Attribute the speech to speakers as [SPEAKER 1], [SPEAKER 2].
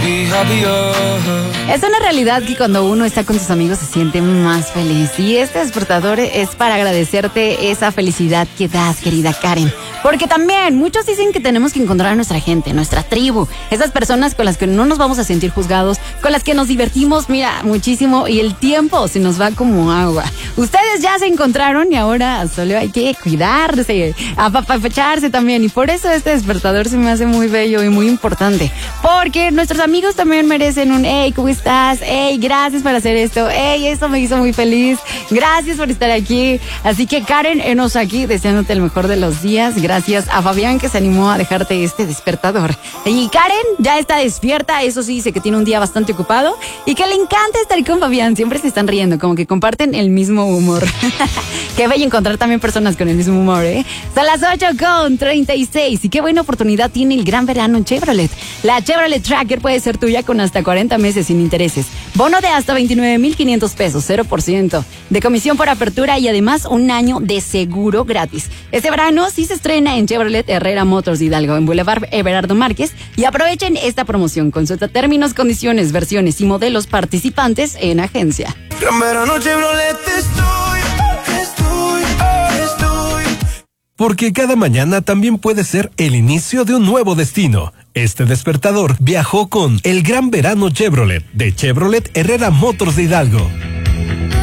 [SPEAKER 1] Es una realidad que cuando uno está con sus amigos se siente más feliz. Y este despertador es para agradecerte esa felicidad que das, querida Karen. Porque también muchos dicen que tenemos que encontrar a nuestra gente, nuestra tribu. Esas personas con las que no nos vamos a sentir juzgados, con las que nos divertimos, mira, muchísimo. Y el tiempo se nos va como agua. Ustedes ya se encontraron y ahora solo hay que cuidarse, apapacharse también. Y por eso este despertador se me hace muy bello y muy importante. Porque nuestros amigos también merecen un hey, ¿cómo estás? Hey, gracias por hacer esto. Hey, esto me hizo muy feliz. Gracias por estar aquí. Así que Karen, enos aquí deseándote el mejor de los días. Gracias a Fabián que se animó a dejarte este despertador. Y Karen ya está despierta. Eso sí, dice que tiene un día bastante ocupado y que le encanta estar con Fabián. Siempre se están riendo, como que comparten el mismo humor. Qué bello encontrar también personas con el mismo humor, ¿eh? Son las 8:36 y qué buena oportunidad tiene el gran verano en Chevrolet. La Chevrolet Tracker puede ser tuya con hasta 40 meses sin intereses. Bono de hasta 29,500 pesos, 0% de comisión por apertura y además un año de seguro gratis. Este verano sí se estrena en Chevrolet Herrera Motors Hidalgo en Boulevard Everardo Márquez y aprovechen esta promoción. Consulta términos, condiciones, versiones y modelos participantes en agencia.
[SPEAKER 2] Gran verano Chevrolet estoy.
[SPEAKER 3] Porque cada mañana también puede ser el inicio de un nuevo destino. Este despertador viajó con el Gran Verano Chevrolet de Chevrolet Herrera Motors de Hidalgo.